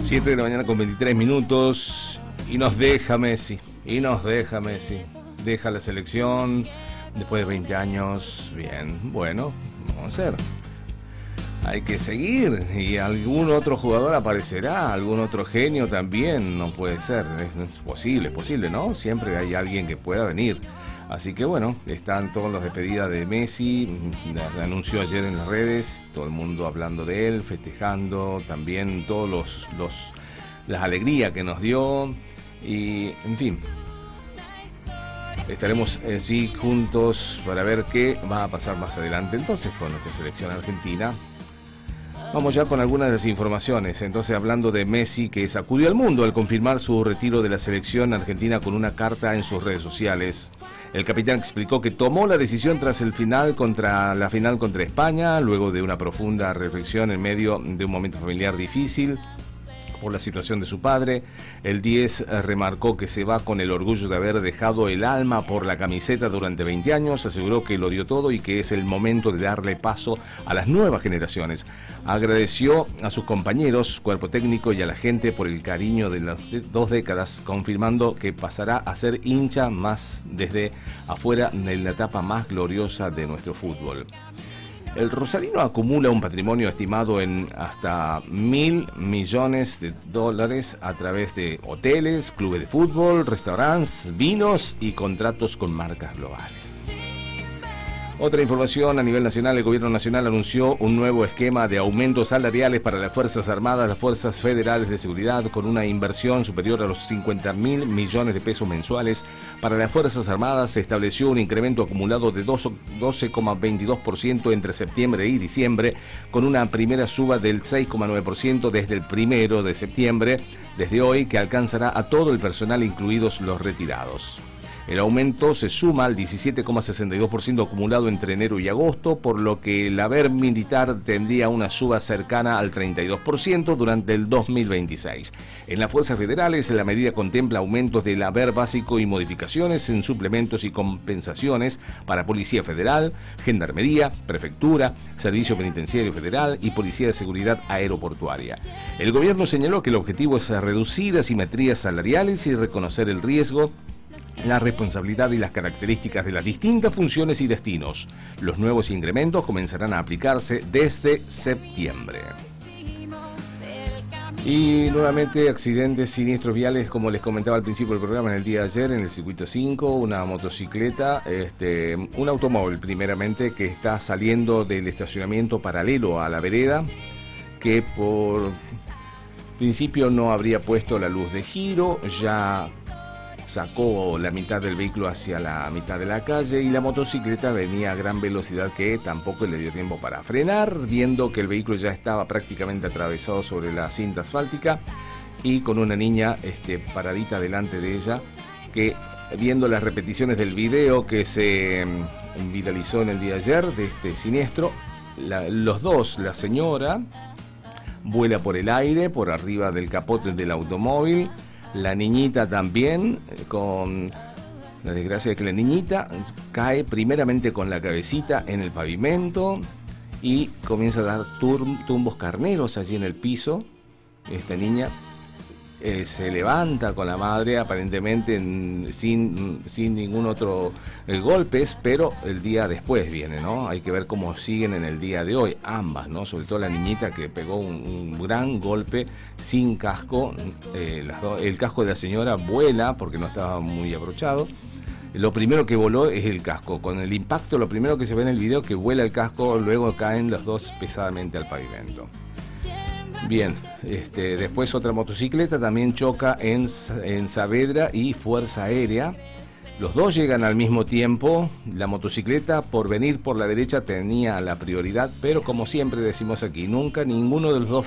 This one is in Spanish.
7 de la mañana con 23 minutos y nos deja Messi, deja la selección después de 20 años. Bien, bueno, vamos a hacer. Hay que seguir y algún otro jugador aparecerá, algún otro genio también, no puede ser, es posible, ¿no? Siempre hay alguien que pueda venir. Así que bueno, están todos los despedidas de Messi, la anunció ayer en las redes, todo el mundo hablando de él, festejando también todos las alegrías que nos dio y en fin. Estaremos allí juntos para ver qué va a pasar más adelante entonces con nuestra selección argentina. Vamos ya con algunas de las informaciones. Entonces, hablando de Messi, que sacudió al mundo al confirmar su retiro de la selección argentina con una carta en sus redes sociales. El capitán explicó que tomó la decisión tras la final contra España, luego de una profunda reflexión en medio de un momento familiar difícil por la situación de su padre. El 10 remarcó que se va con el orgullo de haber dejado el alma por la camiseta durante 20 años, aseguró que lo dio todo y que es el momento de darle paso a las nuevas generaciones. Agradeció a sus compañeros, cuerpo técnico y a la gente por el cariño de las 2 décadas, confirmando que pasará a ser hincha más desde afuera en la etapa más gloriosa de nuestro fútbol. El rosarino acumula un patrimonio estimado en hasta $1.000 millones a través de hoteles, clubes de fútbol, restaurantes, vinos y contratos con marcas globales. Otra información a nivel nacional, el gobierno nacional anunció un nuevo esquema de aumentos salariales para las Fuerzas Armadas, las Fuerzas Federales de Seguridad, con una inversión superior a los 50.000 millones de pesos mensuales. Para las Fuerzas Armadas se estableció un incremento acumulado de 12,22% entre septiembre y diciembre, con una primera suba del 6,9% desde el 1 de septiembre, desde hoy, que alcanzará a todo el personal, incluidos los retirados. El aumento se suma al 17,62% acumulado entre enero y agosto, por lo que el haber militar tendría una suba cercana al 32% durante el 2026. En las fuerzas federales, la medida contempla aumentos del haber básico y modificaciones en suplementos y compensaciones para Policía Federal, Gendarmería, Prefectura, Servicio Penitenciario Federal y Policía de Seguridad Aeroportuaria. El gobierno señaló que el objetivo es reducir asimetrías salariales y reconocer el riesgo, la responsabilidad y las características de las distintas funciones y destinos. Los nuevos incrementos comenzarán a aplicarse desde septiembre. Y nuevamente accidentes, siniestros viales, como les comentaba al principio del programa, en el día de ayer en el circuito 5, una motocicleta, un automóvil primeramente que está saliendo del estacionamiento paralelo a la vereda, que por principio no habría puesto la luz de giro, ya sacó la mitad del vehículo hacia la mitad de la calle y la motocicleta venía a gran velocidad, que tampoco le dio tiempo para frenar, viendo que el vehículo ya estaba prácticamente atravesado sobre la cinta asfáltica y con una niña paradita delante de ella, que viendo las repeticiones del video que se viralizó en el día de ayer de este siniestro, los dos, la señora vuela por el aire, por arriba del capote del automóvil. La niñita también, con la desgracia de que la niñita cae primeramente con la cabecita en el pavimento y comienza a dar tumbos carneros allí en el piso. Esta niña se levanta con la madre, aparentemente sin ningún otro golpes, pero el día después viene, ¿no? Hay que ver cómo siguen en el día de hoy, ambas, ¿no? Sobre todo la niñita, que pegó un gran golpe sin casco. El casco de la señora vuela porque no estaba muy abrochado. Lo primero que voló es el casco. Con el impacto, lo primero que se ve en el video, que vuela el casco, luego caen los dos pesadamente al pavimento. Bien, después otra motocicleta también choca en Saavedra y Fuerza Aérea. Los dos llegan al mismo tiempo. La motocicleta, por venir por la derecha, tenía la prioridad, pero como siempre decimos aquí, nunca ninguno de los dos